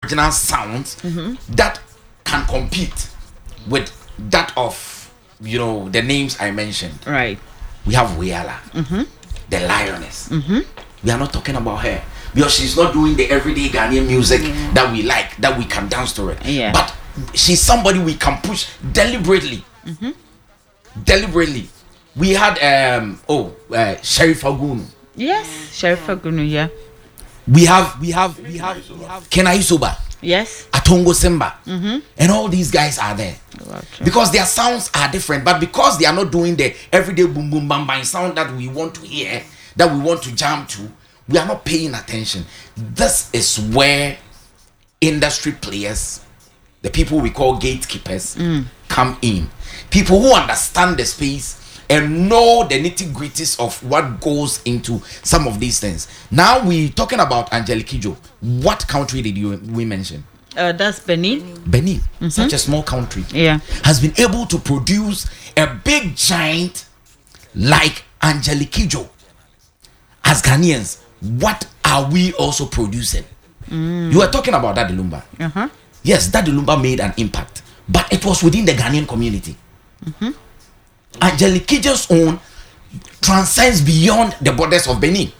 original sounds that can compete with that of the names I mentioned. Right. We have Wiala, the Lioness. We are not talking about her because she's not doing the everyday Ghanaian music that we like, that we can dance to it. Yeah. But she's somebody we can push deliberately. Deliberately. We had Sheriff Agunu. Yes, Sheriff Agunu. Yeah. We have Kenai Soba. Yes. Atongo Simba. And all these guys are there. Because their sounds are different, but because they are not doing the everyday boom boom bam bam sound that we want to hear, that we want to jam to, we are not paying attention. This is where industry players, the people we call gatekeepers, come in. People who understand the space and know the nitty-gritties of what goes into some of these things. Now we're talking about Angelique Kidjo. What country did we mention? That's Benin. Benin, such a small country, has been able to produce a big giant like Angelique Kidjo. As Ghanaians, what are we also producing? You were talking about Daddy Lumba. Yes, Daddy Lumba made an impact, but it was within the Ghanaian community. Angelique Kidjo's own transcends beyond the borders of Benin.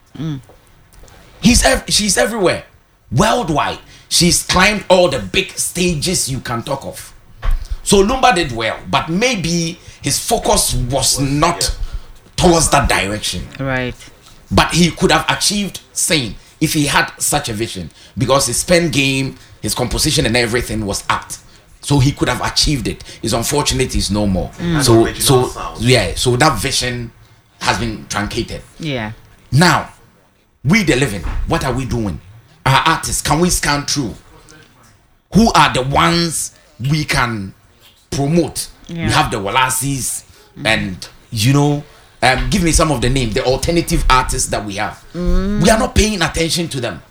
She's everywhere, worldwide. She's climbed all the big stages you can talk of. So Lumba did well, but maybe his focus was not towards that direction. Right. But he could have achieved same if he had such a vision, because his pen game, his composition and everything was apt. So he could have achieved it. It's unfortunate he's no more. So that vision has been truncated. Yeah. Now, we the living, what are we doing? Our artists, can we scan through? Who are the ones we can promote? Yeah. We have the Walasis and give me some of the names, the alternative artists that we have. We are not paying attention to them.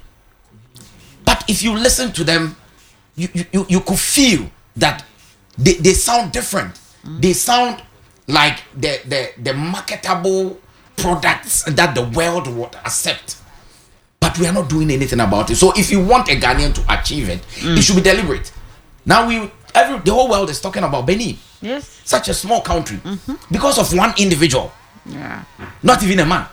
But if you listen to them, you could feel that they sound different. They sound like the marketable products that the world would accept. But we are not doing anything about it. So if you want a Ghanaian to achieve it, it should be deliberate. Now the whole world is talking about Benin. Yes. Such a small country. Because of one individual. Yeah. Not even a man.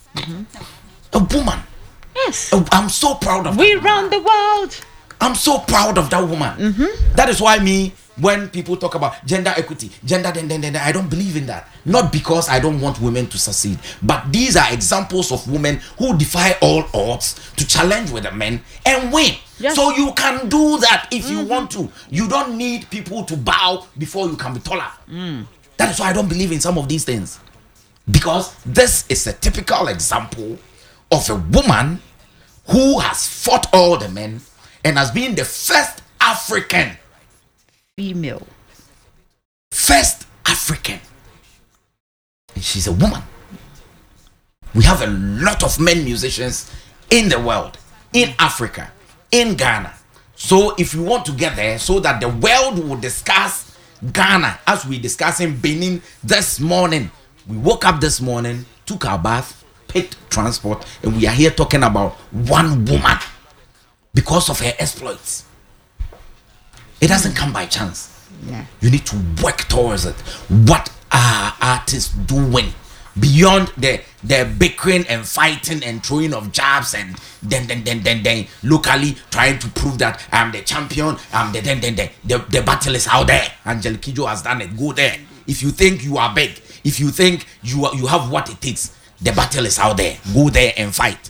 A woman. Yes. I'm so proud of We that run the world. I'm so proud of that woman. That is why when people talk about gender equity, I don't believe in that. Not because I don't want women to succeed, but these are examples of women who defy all odds to challenge with the men and win. Yes. So you can do that if you want to. You don't need people to bow before you can be taller. That is why I don't believe in some of these things. Because this is a typical example of a woman who has fought all the men and has been the first African female. First African. And she's a woman. We have a lot of men musicians in the world, in Africa, in Ghana. So if you want to get there so that the world will discuss Ghana as we discussing Benin this morning. We woke up this morning, took our bath, picked transport, and we are here talking about one woman because of her exploits. It doesn't come by chance. Yeah. You need to work towards it. What are artists doing beyond the bickering and fighting and throwing of jabs and then locally trying to prove that I'm the champion? The battle is out there. Angelique Kidjo has done it. Go there. If you think you are big, if you think you have what it takes, the battle is out there. Go there and fight.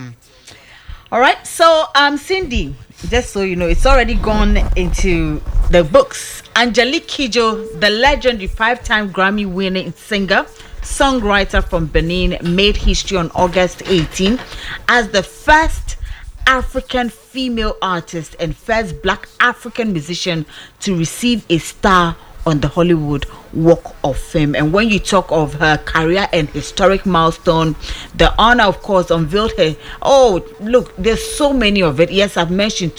All right. So Cindy, just so you know, it's already gone into the books. Angelique Kidjo, the legendary 5-time Grammy winning singer, songwriter from Benin, made history on August 18 as the first African female artist and first Black African musician to receive a star on the Hollywood Walk of Fame. And when you talk of her career and historic milestone, the honor, of course, unveiled her. Oh, look, there's so many of it. Yes, I've mentioned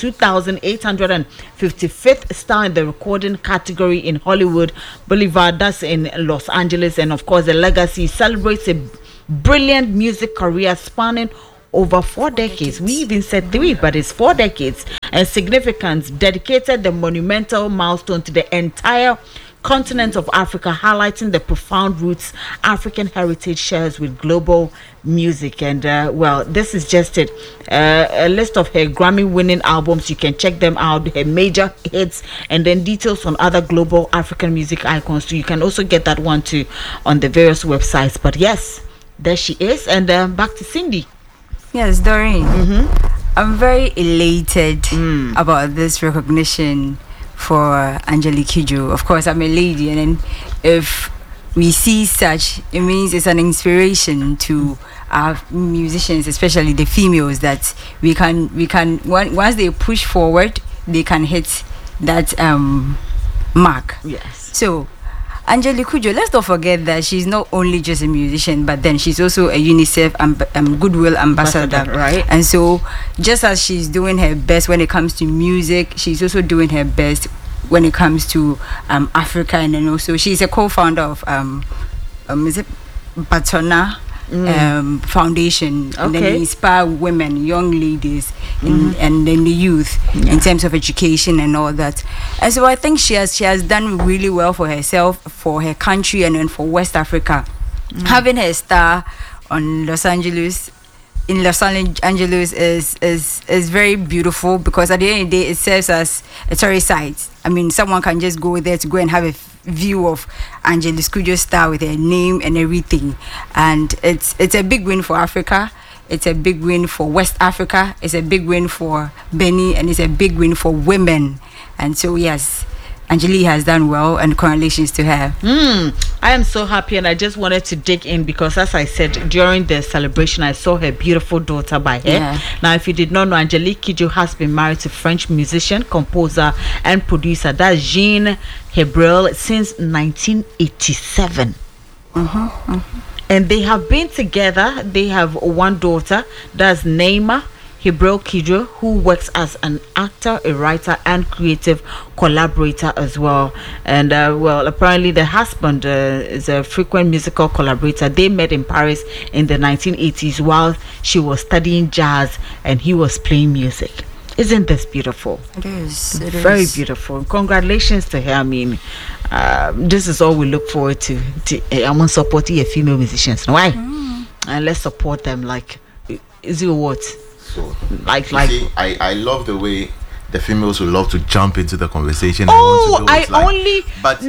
2,855th star in the recording category in Hollywood Boulevard, that's in Los Angeles. And of course, the legacy celebrates a brilliant music career spanning over 4 decades. We even said 3, but it's 4 decades. And significance dedicated the monumental milestone to the entire continent of Africa, highlighting the profound roots African heritage shares with global music. And well, this is just it, a list of her Grammy-winning albums. You can check them out, her major hits, and then details on other global African music icons too. You can also get that one too on the various websites. But yes, there she is. And back to Cindy. Yes, Doreen. I'm very elated about this recognition for Angelique Kidjo. Of course, I'm a lady, and then if we see such, it means it's an inspiration to our musicians, especially the females, that we can once they push forward, they can hit that mark. Yes. So Angelique Kidjo, let's not forget that she's not only just a musician, but then she's also a UNICEF Goodwill Ambassador, right? And so, just as she's doing her best when it comes to music, she's also doing her best when it comes to Africa, and then also she's a co-founder of is it Batona Foundation, and then inspire women, young ladies, and then the youth in terms of education and all that. And so I think she has done really well for herself, for her country, and then for West Africa. Having her star on Los Angeles is very beautiful, because at the end of the day, it serves as a tourist site. I mean, someone can just go there to go and have a view of Angelique Kidjo's star with her name and everything, and it's a big win for Africa. It's a big win for West Africa. It's a big win for Benin, and it's a big win for women. And so yes, Angelique has done well, and congratulations to her. I am so happy, and I just wanted to dig in because, as I said, during the celebration, I saw her beautiful daughter by her. Yeah. Now, if you did not know, Angelique Kidjo has been married to French musician, composer, and producer, that's Jean Hebrel, since 1987. And they have been together. They have one daughter, that's Neymar Hebrel Kidjo, who works as an actor, a writer, and creative collaborator as well. And well, apparently the husband is a frequent musical collaborator. They met in Paris in the 1980s while she was studying jazz and he was playing music. Isn't this beautiful? It is. Very beautiful. Congratulations to her. I mean, this is all we look forward to. I'm on supporting your female musicians. Why? And let's support them. Like, is it what? So, like see, I love the way the females would love to jump into the conversation. Oh, I only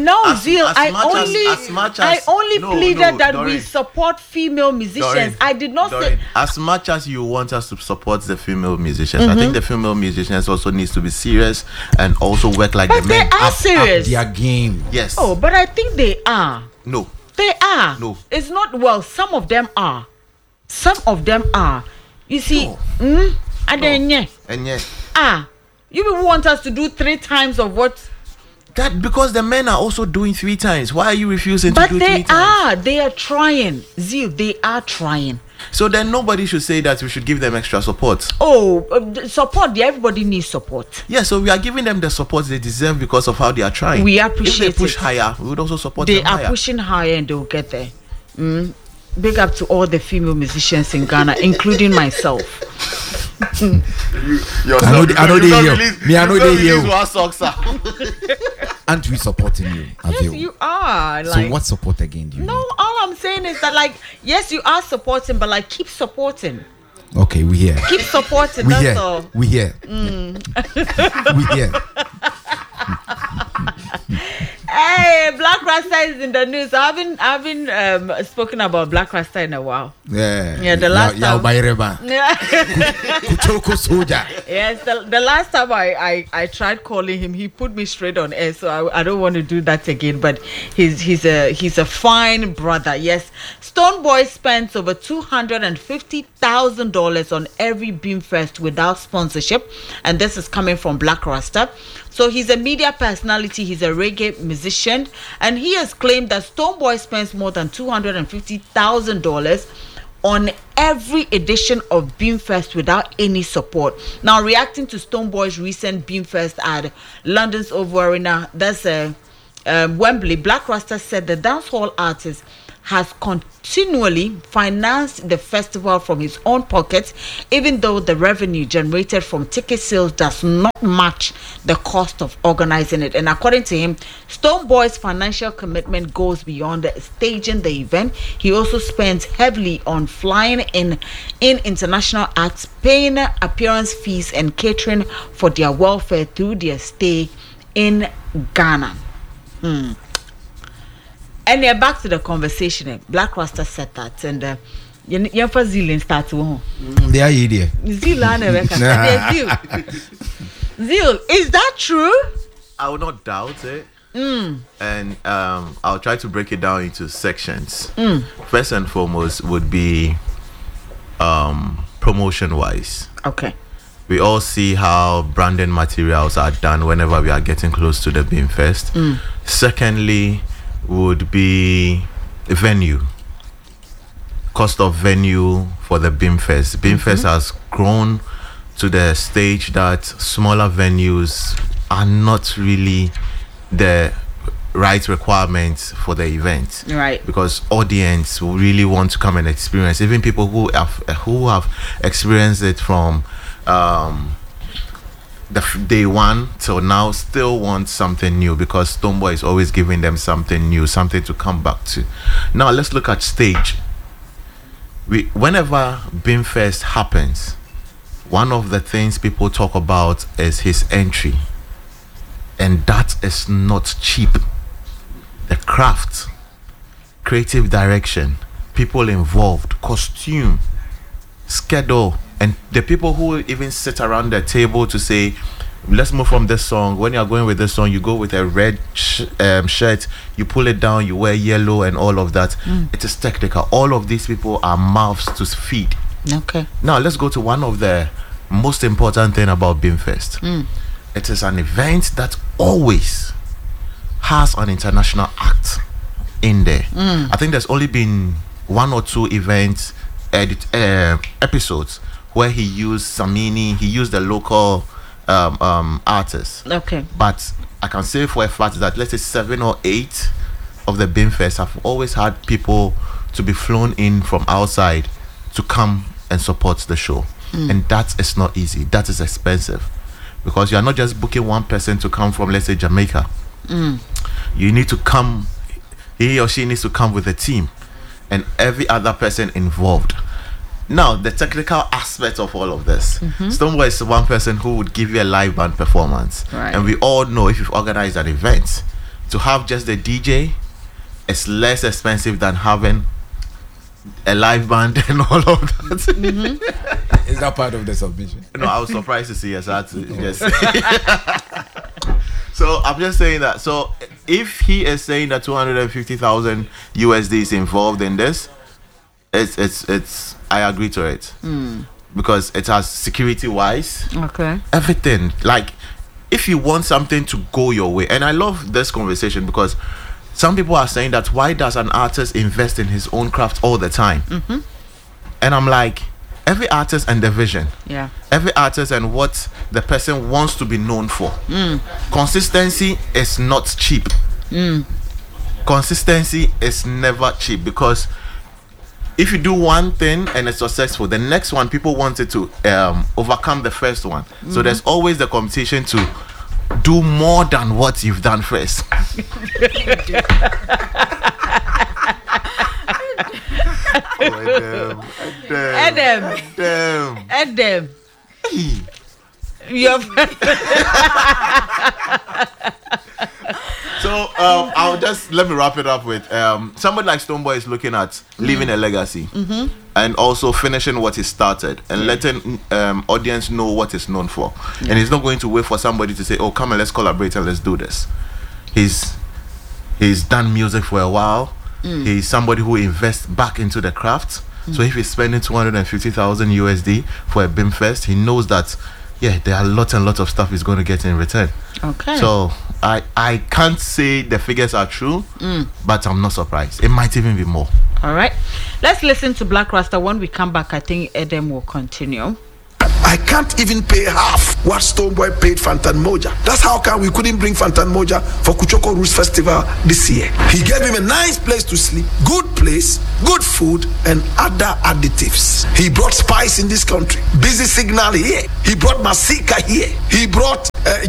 pleaded that we support female musicians. I did not say. As much as you want us to support the female musicians, I think the female musicians also needs to be serious and also work like the men. They are serious. Up their game. Yes. Oh, but I think they are. No. They are. No. It's not. Well, some of them are. Some of them are. You see, And you people want us to do 3 times of what? That because the men are also doing 3 times. Why are you refusing to do 3 times? They are trying. Zeal, they are trying. So then nobody should say that we should give them extra support. Oh, support. Everybody needs support. Yeah, so we are giving them the support they deserve because of how they are trying. We appreciate If they push it. higher, we would also support them higher. They are pushing higher and they'll get there. Big up to all the female musicians in Ghana, including myself. I know they hear. Me, I know they hear. Aren't we supporting you? Yes, you are. So what support again do you No, need? all I'm saying is that, like, yes, you are supporting, but like, keep supporting. Okay, we hear. Keep supporting. We That's hear. all. We hear. We hear. Hey, Black Rasta is in the news. I haven't spoken about Black Rasta in a while. Yeah. The last time. Kuchoko soldier. Yes, the last time I tried calling him, he put me straight on air, so I don't want to do that again. But he's a fine brother. Yes, Stonebwoy spends over $250,000 on every Beamfest without sponsorship, and this is coming from Black Rasta. So he's a media personality, he's a reggae musician, and he has claimed that Stonebwoy spends more than $250,000 on every edition of Beamfest without any support. Now, reacting to Stonebwoy's recent Beamfest at London's Oval Arena, that's Wembley, Black Rasta said the dancehall artist has continually financed the festival from his own pocket, even though the revenue generated from ticket sales does not match the cost of organizing it. And according to him, Stonebwoy's financial commitment goes beyond staging the event. He also spends heavily on flying in international acts, paying appearance fees, and catering for their welfare through their stay in Ghana. And yeah, back to the conversation. Black Rasta said that, and you for Zealand start to They are here. Zealand, Zeal, is that true? I will not doubt it. And I'll try to break it down into sections. First and foremost would be promotion wise. Okay. We all see how branding materials are done whenever we are getting close to the Beam Fest. Secondly would be venue. Cost of venue for the Beam Fest. Beam Fest has grown to the stage that smaller venues are not really the right requirements for the event. Right. Because audience will really want to come and experience. Even people who have experienced it from day one till now still want something new, because Stonebwoy is always giving them something new, something to come back to. Now let's look at stage. Whenever Beamfest happens, one of the things people talk about is his entry, and that is not cheap. The craft, creative direction, people involved, costume, schedule, and the people who even sit around the table to say, let's move from this song. When you're going with this song, you go with a red shirt, you pull it down, you wear yellow and all of that. It is technical. All of these people are mouths to feed. Okay. Now let's go to one of the most important thing about Beamfest. It is an event that always has an international act in there. I think there's only been one or two events, episodes where he used Samini, he used the local artists. Okay. But I can say for a fact that let's say 7 or 8 of the Beamfest have always had people to be flown in from outside to come and support the show. And that is not easy. That is expensive, because you are not just booking one person to come from, let's say, Jamaica. You need to come, he or she needs to come with a team and every other person involved. Now, the technical aspect of all of this, Stonebwoy is one person who would give you a live band performance. Right. And we all know, if you've organized an event, to have just the DJ is less expensive than having a live band and all of that. Is that part of the submission? No, I was surprised to see us. I had to just So I'm just saying that. So if he is saying that 250,000 USD is involved in this, it's I agree to it, because it has security wise, everything. Like, if you want something to go your way, and I love this conversation because some people are saying that why does an artist invest in his own craft all the time? And I'm like, every artist and the vision. Yeah. Every artist and what the person wants to be known for. Consistency is not cheap. Consistency is never cheap, because if you do one thing and it's successful, the next one people want it to overcome the first one. So there's always the competition to do more than what you've done first. Adam. Your So I'll just let me wrap it up with somebody like Stonebwoy is looking at leaving a legacy, and also finishing what he started, and letting audience know what he's known for. And he's not going to wait for somebody to say, oh, come and let's collaborate and let's do this. He's done music for a while. He's somebody who invests back into the craft. So if he's spending 250,000 USD for a Beamfest, he knows that there are lots and lots of stuff he's going to get in return. Okay. So I can't say the figures are true, but I'm not surprised. It might even be more. All right. Let's listen to Black Rasta. When we come back, I think Adam will continue. I can't even pay half what Stonebwoy paid Fantan Moja. That's how come we couldn't bring Fantan Moja for Kuchoko Roots Festival this year. He gave him a nice place to sleep, good place, good food, and other additives. He brought spice in this country. Busy Signal here. He brought Masika here. He brought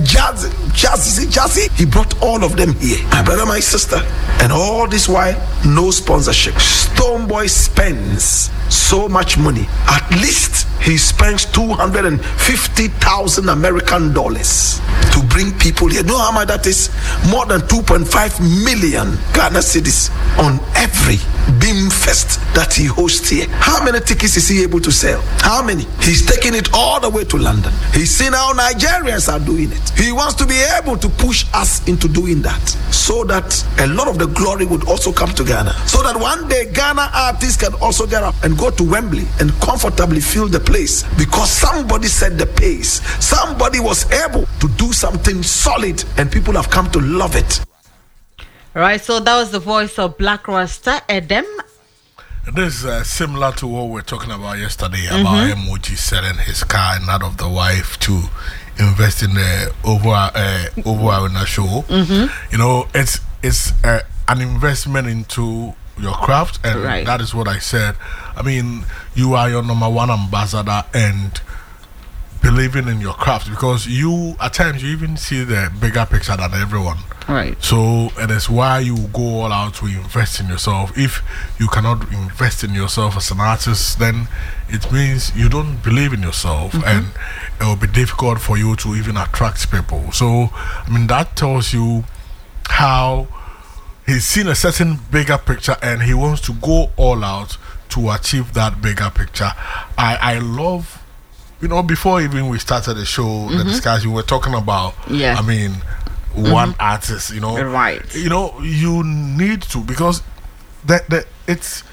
Jazzy. He brought all of them here. My brother, my sister. And all this while, no sponsorship. Stonebwoy spends so much money. At least he spends $250,000 American dollars to bring people here. You know how much that is? More than 2.5 million Ghana cedis on every Beam Fest that he hosts here. How many tickets is he able to sell? How many? He's taking it all the way to London. He's seen how Nigerians are doing it. He wants to be able to push us into doing that, so that a lot of the glory would also come to Ghana, so that one day Ghana artists can also get up and go to Wembley and comfortably fill the place, because somebody set the pace. Somebody was able to do something solid, and people have come to love it. Right, so that was the voice of Black Rasta Edem. This is similar to what we were talking about yesterday about Emoji selling his car and that of the wife to invest in the over Arena show. You know, it's an investment into your craft, and that is what I said. I mean, you are your number one ambassador and believing in your craft, because you at times you even see the bigger picture than everyone. Right. So it is why you go all out to invest in yourself. If you cannot invest in yourself as an artist, then it means you don't believe in yourself, and it will be difficult for you to even attract people. So I mean, that tells you how he's seen a certain bigger picture and he wants to go all out to achieve that bigger picture. I love, you know, before even we started the show, the discussion, we were talking about, I mean, one artist, you know, you know, you need to, because it's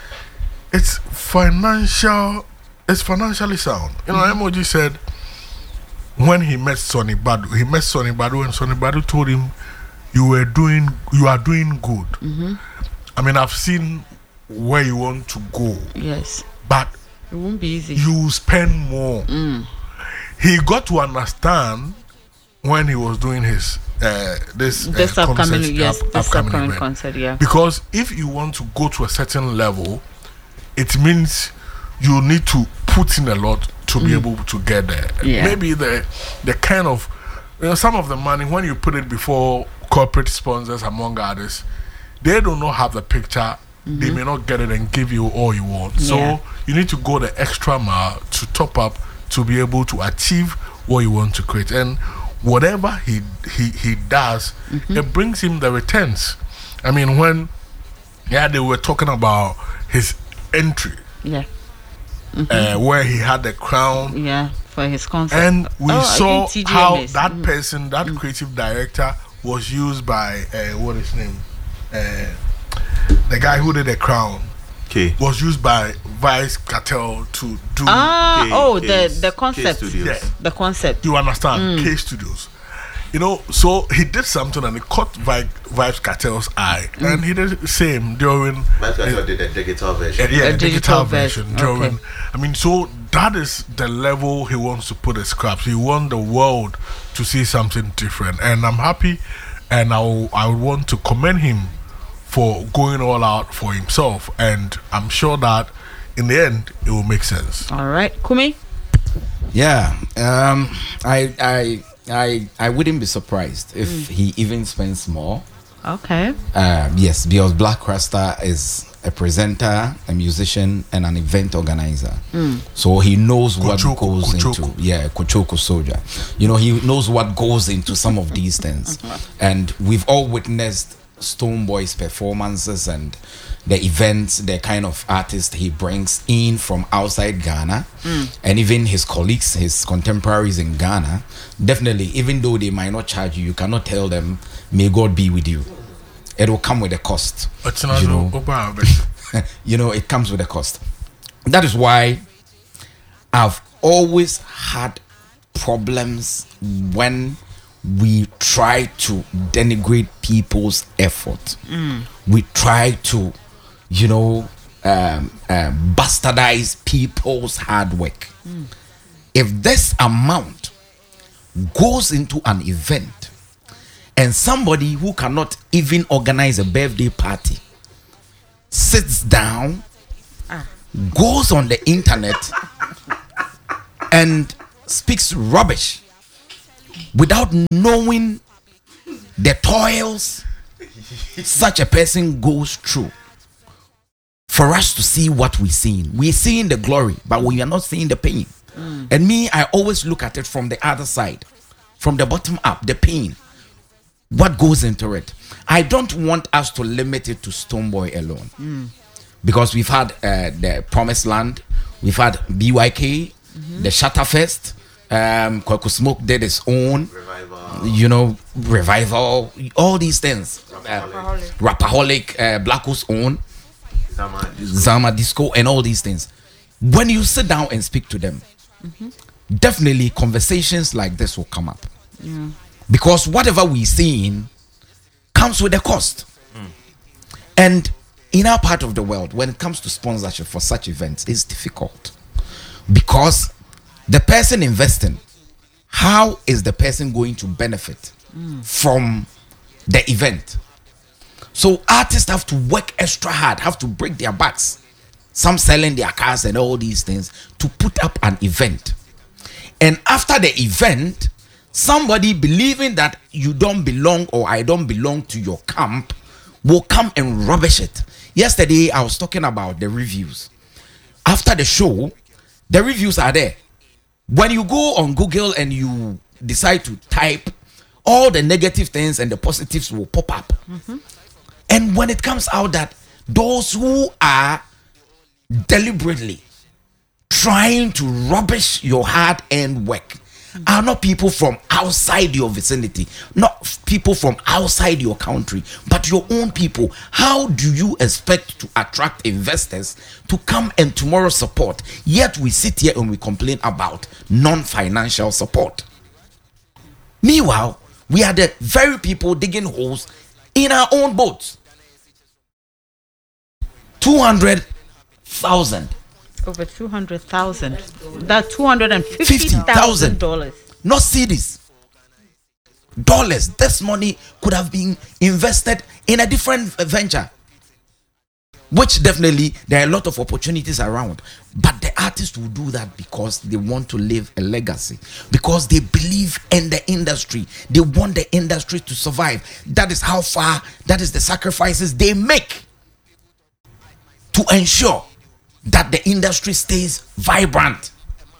financially sound. You know, Emoji said when he met Sonny Badu, and Sonny Badu told him, you are doing good. I mean, I've seen where you want to go. Yes. But it won't be easy. You spend more. He got to understand when he was doing his this upcoming concert, because if you want to go to a certain level, it means you need to put in a lot to be able to get there. Maybe the kind of, you know, some of the money, when you put it before corporate sponsors, among others, they do not have the picture. They may not get it and give you all you want. So you need to go the extra mile to top up to be able to achieve what you want to create. And whatever he does, it brings him the returns. I mean, when they were talking about his entry, where he had the crown, for his concert, and we saw how that person, that creative director, was used by what is his name, the guy who did the crown. Was used by Vice Cartel to do the concept. The concept. You understand? K Studios. You know, so he did something and he caught Vice Cartel's eye, and he did the same during. Vice Cartel did a digital version. A digital version during. I mean, so that is the level he wants to put his scraps. He wants the world to see something different, and I'm happy, and I want to commend him for going all out for himself, and I'm sure that in the end it will make sense. All right, Kumi. Yeah, I wouldn't be surprised if he even spends more. Okay. Yes, because Black Rasta is a presenter, a musician, and an event organizer. So he knows what goes into Kochoko Soldier. You know, he knows what goes into some of these things, and we've all witnessed Stonebwoy's performances and the events, the kind of artist he brings in from outside Ghana, and even his colleagues, his contemporaries in Ghana. Definitely, even though they might not charge you, you cannot tell them, may God be with you. It will come with a cost. You know, you know, it comes with a cost. That is why I've always had problems when we try to denigrate people's effort. We try to, you know, bastardize people's hard work. if this amount goes into an event and somebody who cannot even organize a birthday party sits down, goes on the internet and speaks rubbish without knowing the toils such a person goes through, for us to see what we're seeing the glory, but we are not seeing the pain. And me, I always look at it from the other side, from the bottom up, the pain, what goes into it. I don't want us to limit it to Stonebwoy alone, because we've had the Promised Land, we've had BYK, the Shatterfest, Kwaku Smoke did his own revival, all these things, Rapaholic, Black Hole's own, Zama Disco, and all these things. When you sit down and speak to them, definitely conversations like this will come up, because whatever we're seeing comes with a cost. And in our part of the world, when it comes to sponsorship for such events, it's difficult, because the person investing, how is the person going to benefit from the event? So artists have to work extra hard, have to break their backs, some selling their cars and all these things, to put up an event. And after the event, somebody believing that you don't belong or I don't belong to your camp will come and rubbish it. Yesterday, I was talking about the reviews. After the show, the reviews are there. When you go on Google and you decide to type, all the negative things and the positives will pop up. And when it comes out that those who are deliberately trying to rubbish your hard-earned work are not people from outside your vicinity, not people from outside your country, but your own people. How do you expect to attract investors to come and tomorrow support? Yet we sit here and we complain about non-financial support. Meanwhile, we are the very people digging holes in our own boats. 200,000. Over 200,000. That's $250,000. Not cedis. Dollars. This money could have been invested in a different venture, which definitely there are a lot of opportunities around. But the artists will do that because they want to leave a legacy, because they believe in the industry. They want the industry to survive. That is how far, that is the sacrifices they make to ensure that the industry stays vibrant.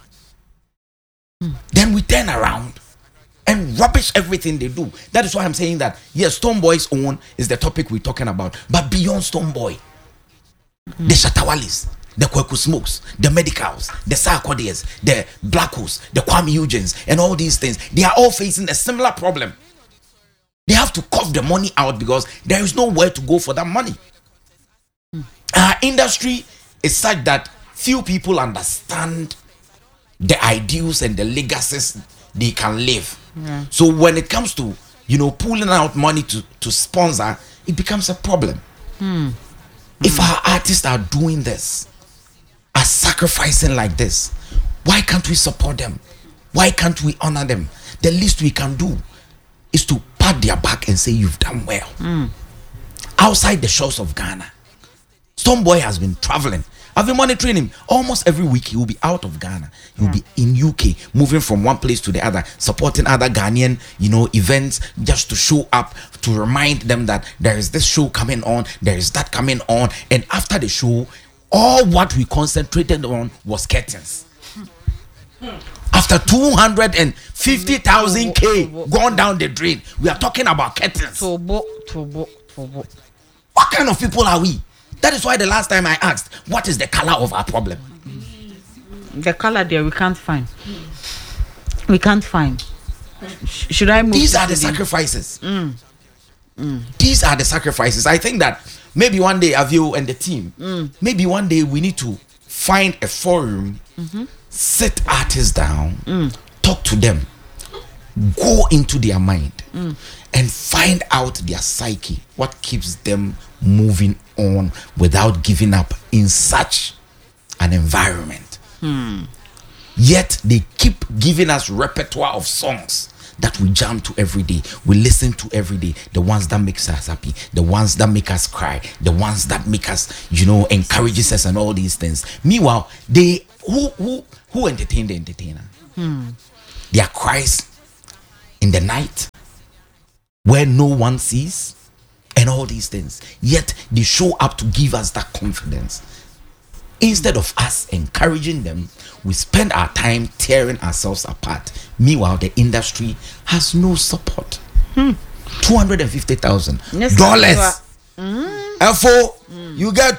Then we turn around and rubbish everything they do. That is why I'm saying that, yes, Stonebwoy's own is the topic we're talking about. But beyond Stonebwoy, the Shatawalis, the Kwaku Smokes, the Medicals, the Sarkodiyas, the Black Holes, the Kwame Eugens, and all these things, they are all facing a similar problem. They have to cough the money out because there is nowhere to go for that money. Our industry is such that few people understand the ideals and the legacies they can live. So when it comes to, pulling out money to sponsor, it becomes a problem. If our artists are doing this, are sacrificing like this, why can't we support them? Why can't we honor them? The least we can do is to pat their back and say, you've done well. Outside the shores of Ghana, Stonebwoy has been traveling. I've been monitoring him. Almost every week he will be out of Ghana. He will be in UK, moving from one place to the other, supporting other Ghanaian, events, just to show up, to remind them that there is this show coming on, there is that coming on. And after the show, all what we concentrated on was curtains. After 250,000 K gone down the drain, we are talking about curtains. What kind of people are we? That is why the last time I asked, what is the color of our problem? The color there we can't find. We can't find. Should I move? These are the sacrifices. These are the sacrifices. I think that maybe one day, Avio and the team, maybe one day we need to find a forum, sit artists down, talk to them, go into their mind, and find out their psyche, what keeps them moving on without giving up in such an environment. Yet they keep giving us repertoire of songs that we jam to every day, we listen to every day. The ones that makes us happy, the ones that make us cry, the ones that make us, encourages us and all these things. Meanwhile, they who entertain the entertainer? Their cries in the night where no one sees and all these things. Yet they show up to give us that confidence. Instead of us encouraging them, we spend our time tearing ourselves apart. Meanwhile, the industry has no support. $250,000. And for you get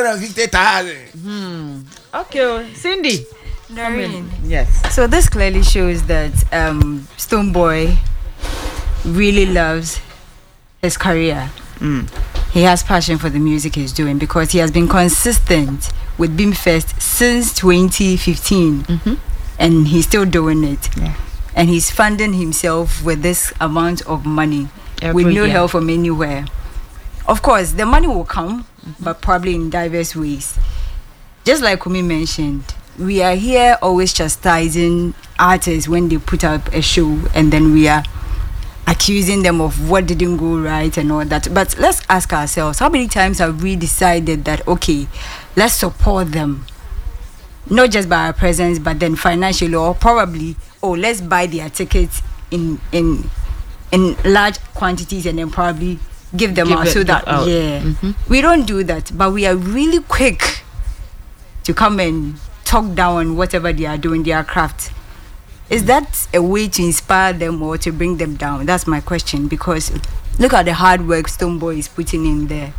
250,000. Okay, Cindy. Doreen. Yes. So this clearly shows that Stonebwoy really loves his career. He has passion for the music he's doing because he has been consistent with Beamfest since 2015, and he's still doing it. Yeah. And he's funding himself with this amount of money Every with no year. help from anywhere. Of course, the money will come, but probably in diverse ways. Just like Kumi mentioned, we are here always chastising artists when they put up a show, and then we are accusing them of what didn't go right and all that. But let's ask ourselves, how many times have we decided that, okay, let's support them, not just by our presence, but then financially, or probably, let's buy their tickets in large quantities and then probably give them out so that out. We don't do that, but we are really quick to come and talk down on whatever they are doing, their craft. Is that a way to inspire them or to bring them down? That's my question, because look at the hard work Stonebwoy is putting in there.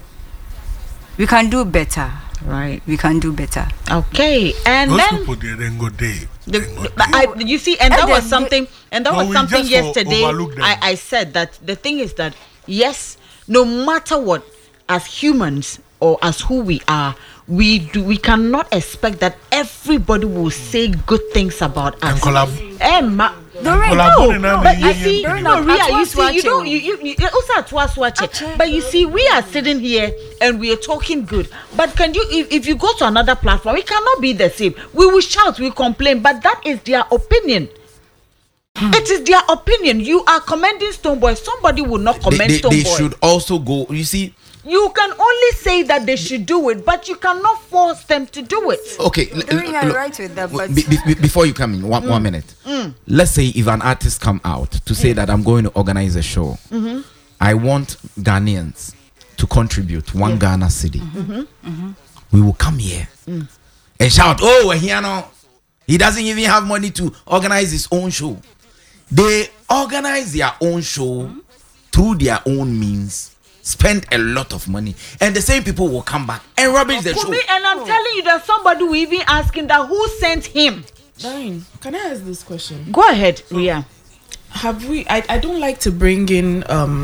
We can do better. Right. We can do better. Okay. And Those then people there, then go day. you see, and that And was then something, and that No, was we something just yesterday. overlook them. I said that the thing is that yes, no matter what, as humans or as who we are, we cannot expect that everybody will say good things about us. And collab. Emma, Collaborating no, and but you being see, union. no, Ria, you see, you Atwas don't, watch you also Atwas watch it. But you see, we are sitting here and we are talking good. But can you, if you go to another platform, it cannot be the same. We will shout, we complain, but that is their opinion. It is their opinion. You are commending Stonebwoy. Somebody will not commend They Stonebwoy. should also go. You see, You can only say that they should do it, but you cannot force them to do it. okay. Doreen, you're right with that, but Before you come in, one minute. Let's say if an artist come out to say that I'm going to organize a show, I want Ghanaians to contribute one Ghana cedi. We will come here and shout, "Oh, here now, he doesn't even have money to organize his own show." They organize their own show through their own means, spend a lot of money, and the same people will come back and rubbish the show. Kumi, and I'm telling you that somebody will even asking that who sent him. Darren, can I ask this question? Go ahead, Ria. Have we? I don't like to bring in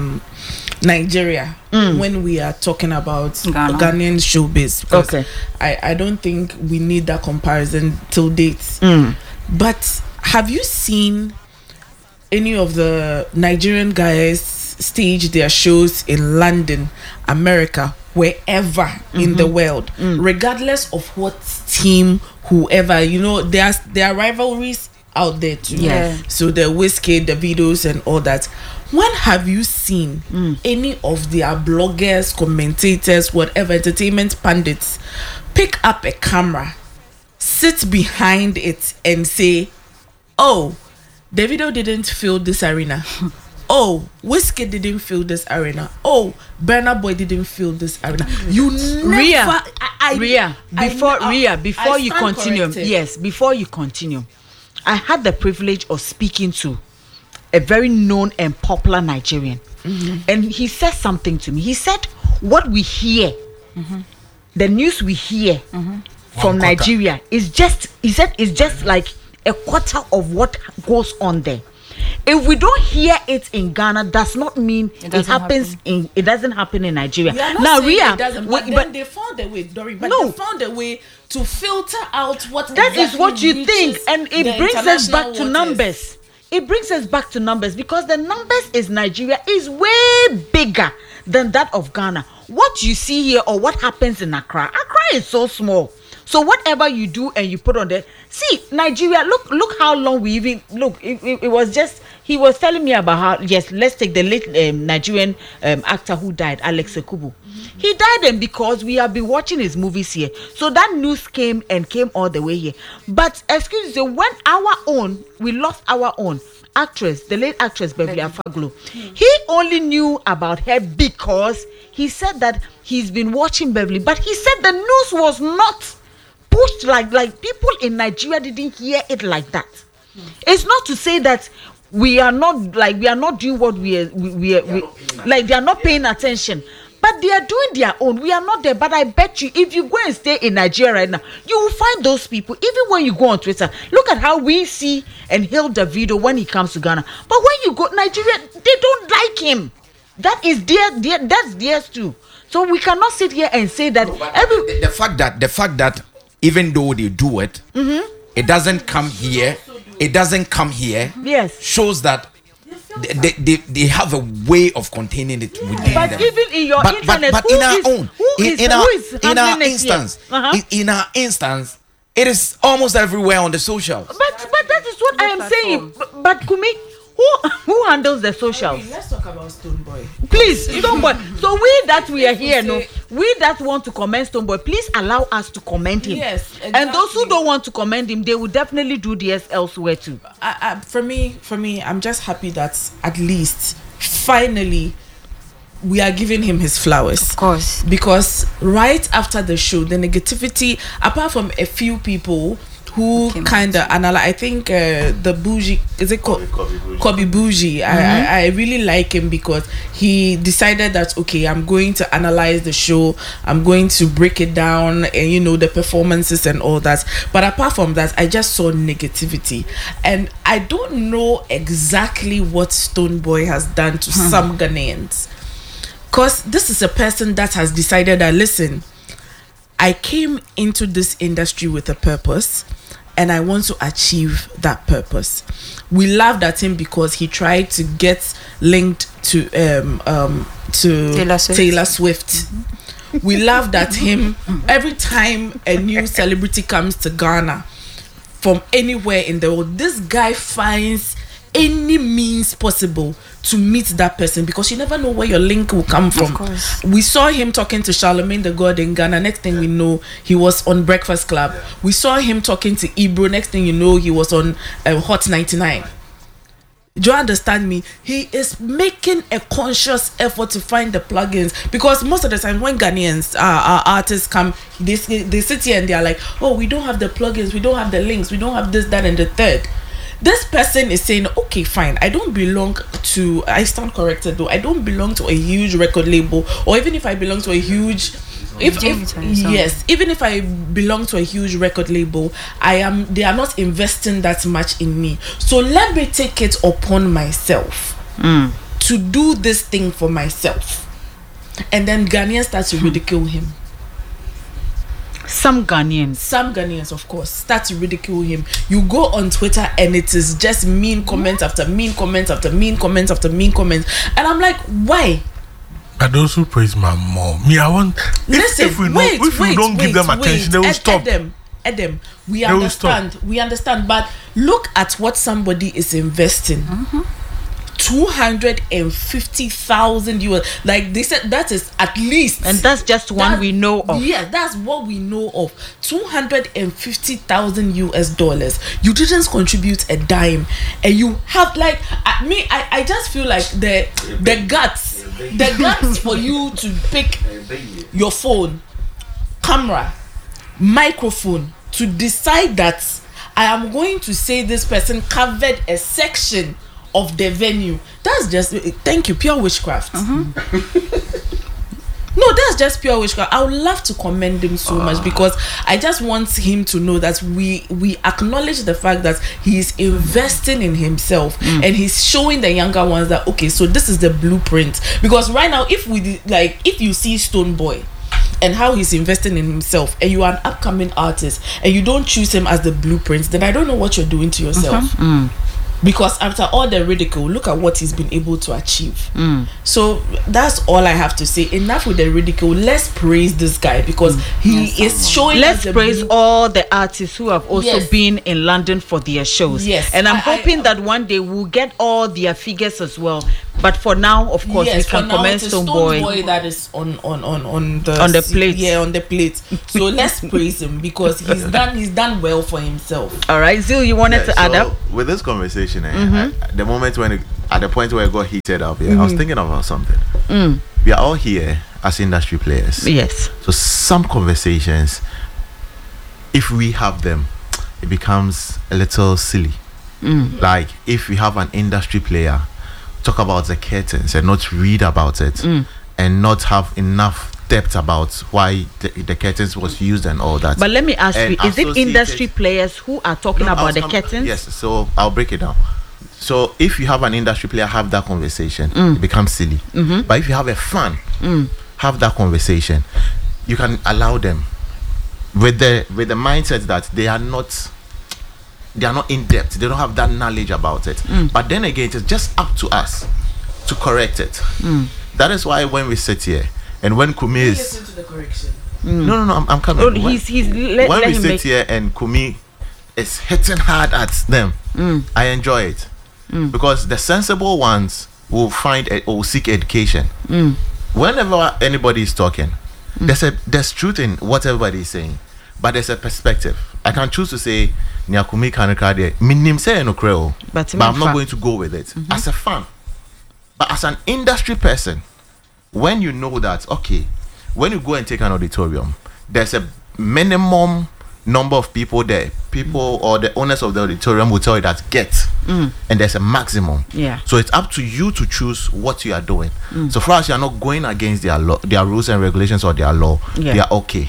Nigeria when we are talking about Ghana. Ghanaian showbiz. Because Okay. I don't think we need that comparison till date. But have you seen any of the Nigerian guys stage their shows in London, America, wherever in the world, regardless of what team, whoever, there are rivalries out there too. Yeah. So the Wizkid, the videos and all that. When have you seen any of their bloggers, commentators, whatever, entertainment pundits pick up a camera, sit behind it and say, "Oh, Davido didn't fill this arena. Oh, Wizkid didn't fill this arena. Oh, Burna Boy didn't fill this arena." You never. Ria, before I you stand continue, corrected. yes, before you continue, I had the privilege of speaking to a very known and popular Nigerian, and he said something to me. He said, "What we hear, the news we hear from quarter. Nigeria is just," he said, "is just like a quarter of what goes on there. If we don't hear it in Ghana, does not mean it doesn't happens it doesn't happen in Nigeria." We are not Now, saying Ria, it doesn't, but then they found a way, Dory. But No. they found a way to filter out what that is exactly what you reaches think, and the it brings us back international to waters. numbers. It brings us back to numbers because the numbers is Nigeria is way bigger than that of Ghana. What you see here or what happens in Accra is so small. So whatever you do and you put on there, see Nigeria. Look how long we even look. It was just he was telling me about how let's take the late Nigerian actor who died, Alex Ekubu. He died and because we have been watching his movies here, so that news came all the way here. But excuse me, when we lost our own actress, the late actress Beverly Afaglo, he only knew about her because he said that he's been watching Beverly, but he said the news was not pushed like people in Nigeria didn't hear it like that. It's not to say that we are not doing what we are like they are not paying attention. But they are doing their own. We are not there. But I bet you, if you go and stay in Nigeria right now, you will find those people. Even when you go on Twitter, look at how we see and hail Davido when he comes to Ghana. But when you go Nigeria, they don't like him. That is that's theirs too. So we cannot sit here and say that the fact that even though they do it, it doesn't come here. It doesn't come here. Yes, shows that. They have a way of containing it within but them. Even in your internet, but in our instance, it is almost everywhere on the socials. But that is what I am saying. But Kumi, who handles the socials? Let's talk about Stonebwoy. Please, Stonebwoy. So we are here, we that want to commend Stonebwoy, please allow us to commend him. Yes, exactly. And those who don't want to commend him, they will definitely do theirs elsewhere too. For me, I'm just happy that at least finally we are giving him his flowers. Of course. Because right after the show, the negativity, apart from a few people who kind of analyze, I think the Bougie, is it called Kobe Bougie? I really like him because he decided that okay, I'm going to analyze the show, I'm going to break it down, and the performances and all that. But apart from that, I just saw negativity, and I don't know exactly what Stonebwoy has done to some Ghanaians, because this is a person that has decided that listen, I came into this industry with a purpose and I want to achieve that purpose. We laughed at him because he tried to get linked to Taylor Swift. We laughed at him every time a new celebrity comes to Ghana from anywhere in the world. This guy finds any means possible to meet that person because you never know where your link will come from. Of course. We saw him talking to Charlemagne the God in Ghana. Next thing we know, he was on Breakfast Club. We saw him talking to Ibro. Next thing you know, he was on Hot 99. Do you understand me? He is making a conscious effort to find the plugins because most of the time when Ghanaians artists come, they sit here and they are like, oh, we don't have the plugins, we don't have the links, we don't have this, that, and the third. This person is saying, okay, fine, I stand corrected though, I don't belong to a huge record label, or even if I belong to a huge even if I belong to a huge record label, they are not investing that much in me. So let me take it upon myself to do this thing for myself. And then Ghanaians start to ridicule him. Some Ghanaians, of course, start to ridicule him. You go on Twitter and it is just mean comments after mean comments after mean comments after mean comments. And I'm like, why? But those who praise my mom, I want. If we don't give them attention, they will stop. Adam, we understand. But look at what somebody is investing. 250,000 US. Like they said, that is at least, and that's just one we know of. Yeah, that's what we know of. 250,000 US dollars. You didn't contribute a dime, and you have I just feel like the guts for you to pick your phone, camera, microphone to decide that I am going to say this person covered a section of the venue. That's just, thank you, pure witchcraft. No, that's just pure witchcraft. I would love to commend him so much because I just want him to know that we acknowledge the fact that he is investing in himself and he's showing the younger ones that okay, so this is the blueprint. Because right now, if you see Stonebwoy and how he's investing in himself, and you are an upcoming artist and you don't choose him as the blueprint, then I don't know what you're doing to yourself. because after all the ridicule, look at what he's been able to achieve. So that's all I have to say. Enough with the ridicule. Let's praise this guy because he is showing. Let's us praise all the artists who have also been in London for their shows. Yes, and I'm hoping that one day we'll get all their figures as well. But for now, of course, we can comment Stonebwoy that is on the plate. Yeah, on the plate. So let's praise him because he's done well for himself. All right, Zil, you wanted to add up with this conversation? The moment at the point where it got heated up, I was thinking about something. We are all here as industry players. Yes. So some conversations, if we have them, it becomes a little silly. Like if we have an industry player talk about the curtains and not read about it and not have enough depth about why the curtains was used and all that. But let me ask you, is it industry players who are talking about the curtains? Yes, so I'll break it down. So if you have an industry player have that conversation, it becomes silly. But if you have a fan have that conversation, you can allow them with the mindset that they are not in depth, they don't have that knowledge about it. But then again, it's just up to us to correct it. That is why when we sit here and when Kumi is listen to the correction. No, I'm coming. Oh, when we sit here and Kumi is hitting hard at them, I enjoy it because the sensible ones will seek education. Whenever anybody is talking, there's truth in what everybody is saying, but there's a perspective. I can choose to say Nyakumi Kanikade minim say no creo, but I'm not going to go with it as a fan. But as an industry person, when you know that, okay, when you go and take an auditorium, there's a minimum number of people there. People or the owners of the auditorium will tell you that and there's a maximum. So it's up to you to choose what you are doing. So far as you are not going against their rules and regulations or their law, they are okay.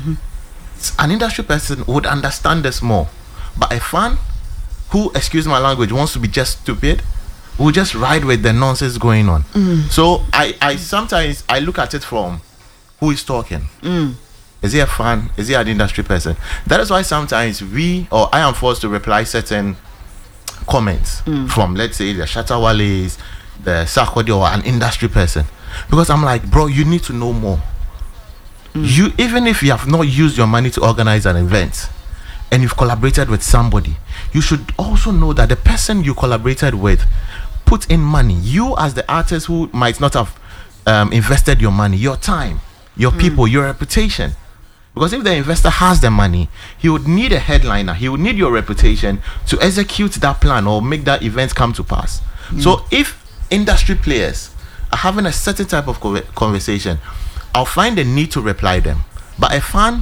An industry person would understand this more, but a fan who, excuse my language, wants to be just stupid will just ride with the nonsense going on. So I sometimes I look at it from who is talking. Is he a fan? Is he an industry person? That is why sometimes I am forced to reply certain comments from, let's say, the Shatawales, the Sarkodie, or an industry person, because I'm like, bro, you need to know more. You, even if you have not used your money to organize an event and you've collaborated with somebody, you should also know that the person you collaborated with put in money. You, as the artist who might not have invested your money, your time, your people, your reputation. Because if the investor has the money, he would need a headliner, he would need your reputation to execute that plan or make that event come to pass. So if industry players are having a certain type of conversation, I'll find the need to reply them. But a fan,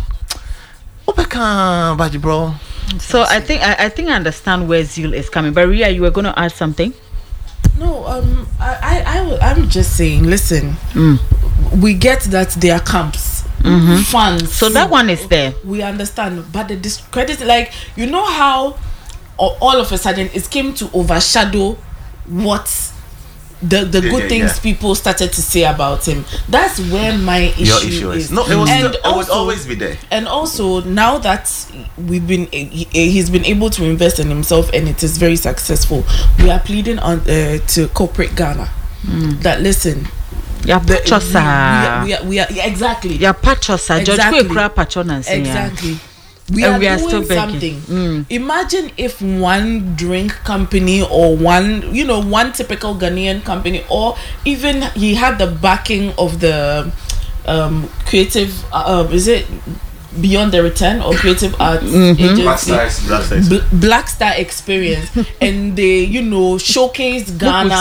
bro. So I think I understand where Zil is coming. But Ria, you were going to add something? No, I'm just saying. Listen, we get that there are camps, fans. So that one is there. We understand, but the discredit, like, you know how all of a sudden it came to overshadow what the good things people started to say about him. That's where my issue is. No, it would always be there. And also, now that he's been able to invest in himself and it is very successful, we are pleading on to corporate Ghana that listen. Yeah, we are exactly. Yeah, pachosa. Exactly. We are doing something. Imagine if one drink company or one typical Ghanaian company, or even he had the backing of the creative, is it Beyond the Return or Creative Arts Agency, Black Star Experience, and they showcase Ghana.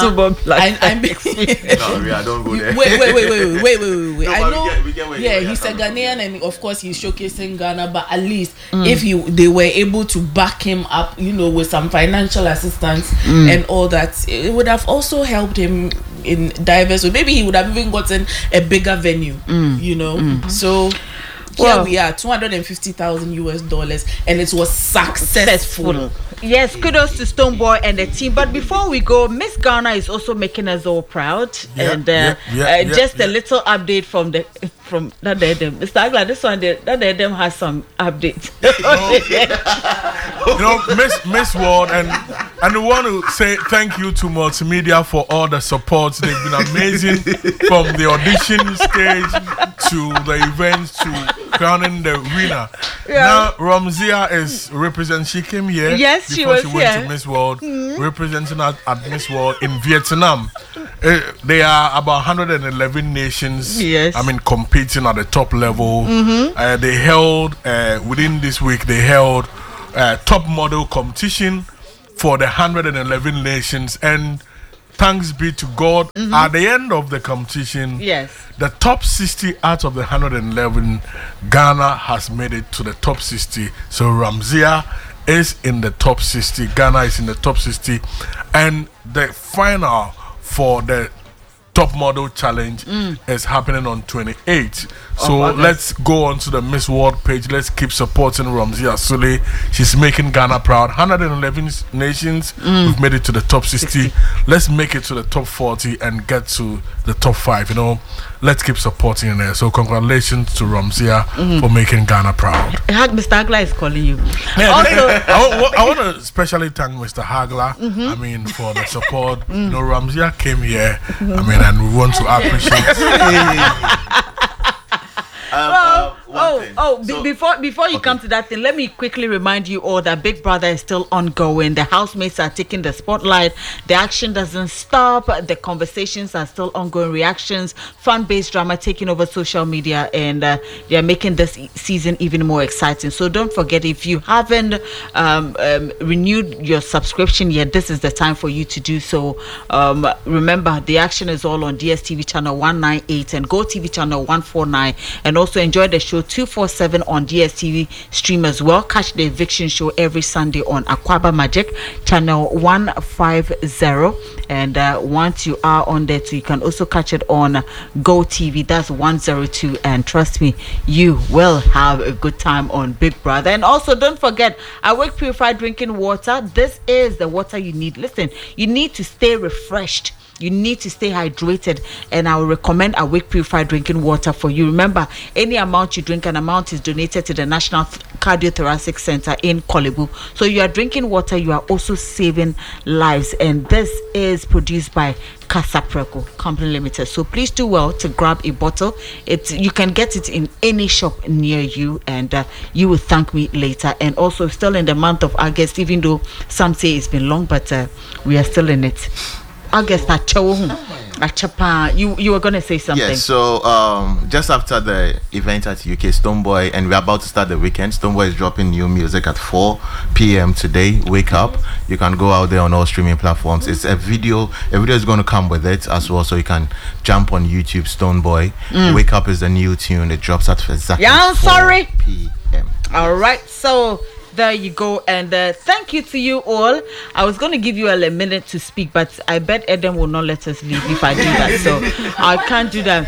I don't go there. Wait. No, I know. We get He's a Ghanaian, and of course he's showcasing Ghana. But at least if they were able to back him up, with some financial assistance and all that, it would have also helped him in diverse. Maybe he would have even gotten a bigger venue. So. Here we are, $250,000, and it was successful. Yes, kudos to Stonebwoy and the team. But before we go, Miss Ghana is also making us all proud. A little update from that Mr. Agla. This one, that has some updates. Miss World, and And we want to say thank you to Multimedia for all the support. They've been amazing from the audition stage to the events to crowning the winner. Yeah. Now, Ramzia is representing. She came here Yes, she before was she went here. to Miss World, representing at Miss World in Vietnam. There are about 111 nations. Yes. I mean, competing at the top level. They held within this week. They held top model competition for the 111 nations, and thanks be to God, at the end of the competition, Yes. the top 60 out of the 111, Ghana has made it to the top 60. So Ramzia is in the top 60. Ghana is in the top 60, and the final for the top model challenge is happening on 28th. So let's go on to the Miss World page. Let's keep supporting Ramzia Sule. She's making Ghana proud. 111 nations. We've made it to the top 60. Let's make it to the top 40 and get to the top 5. You know, let's keep supporting her. So congratulations to Ramzia for making Ghana proud. Mr. Hagler is calling you. Yeah, Also, I want to especially thank Mr. Hagler. I mean, for the support. You know, Ramzia came here. I mean, and we want to appreciate. Before you come to that thing, let me quickly remind you all that Big Brother is still ongoing. The housemates are taking the spotlight. The action doesn't stop. The conversations are still ongoing. Reactions, fan-based drama taking over social media, and they are making this season even more exciting. So don't forget, if you haven't renewed your subscription yet, this is the time for you to do so. Remember, the action is all on DSTV channel 198 and GoTV channel 149, and also enjoy the show 247 on DSTV stream as well. Catch the eviction show every Sunday on Aquaba Magic channel 150, and once you are on there too, you can also catch it on GoTV, that's 102, and trust me, you will have a good time on Big Brother. And also don't forget, Awake Purified Drinking Water. This is the water you need. Listen, you need to stay refreshed. You need to stay hydrated, and I will recommend Awake Purified Drinking Water for you. Remember, any amount you drink, an amount is donated to the National Cardiothoracic Center in Kolebu. So you are drinking water, you are also saving lives, and this is produced by Casapreco Company Limited. So please do well to grab a bottle. You can get it in any shop near you, and you will thank me later. And also, still in the month of August, even though some say it's been long, but we are still in it. August, you were going to say something. Yes, so just after the event at UK Stonebwoy, and we're about to start the weekend, Stonebwoy is dropping new music at 4 p.m. today. Wake up. You can go out there on all streaming platforms. It's a video is going to come with it as well, so you can jump on YouTube, Stonebwoy. Wake Up is the new tune. It drops at exactly 4 p.m. All right, so there you go, and thank you to you all. I was going to give you a minute to speak, but I bet Eden will not let us leave if I do that, so I can't do that.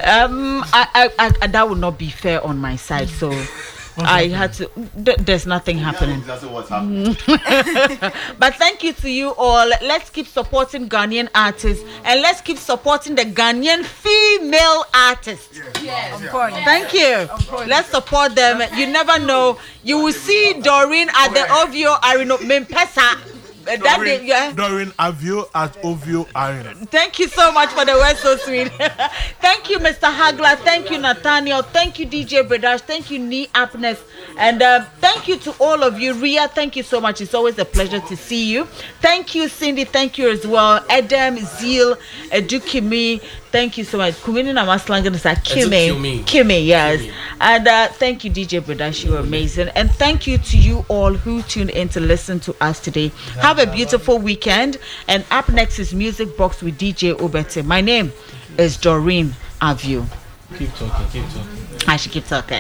That would not be fair on my side, so I had to. There's nothing happening. Exactly what's happening. But thank you to you all. Let's keep supporting Ghanaian artists, and let's keep supporting the Ghanaian female artists. Of course. Thank you. Let's support them. You never know. You will see Doreen at the Ovio Arino Mempesa. Doreen Avio at Ovio Iron. Thank you so much for the word, so sweet. Thank you, Mr. Hagler. Thank you, Nathaniel. Thank you, DJ Bredash. Thank you, Nee Apnes. And thank you to all of you. Ria, thank you so much. It's always a pleasure to see you. Thank you, Cindy. Thank you as well. Adam, Zeal, Edukimi. Thank you so much. Kumini Namaslangan is like Kimi, yes. And thank you, DJ Bredash. You were amazing. And thank you to you all who tuned in to listen to us today. Have a beautiful weekend. And up next is Music Box with DJ Obete. My name is Doreen Avio. Keep talking. I should keep talking.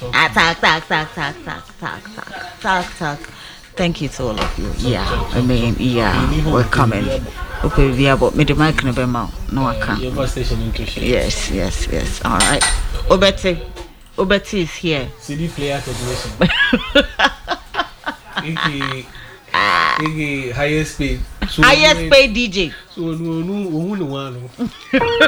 Talk. Thank you to all of you. We're coming. Okay, but me the mic never mouth. No, I can't. Yes. All right. Obete is here. CD player technician. Highest paid DJ. So no.